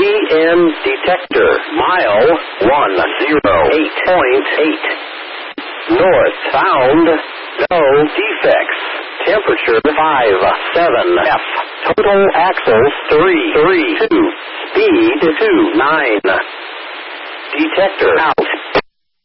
PN detector. Mile 108.8. North found. No defects. Temperature 57F. Total axles 332. Speed 29. Detector out.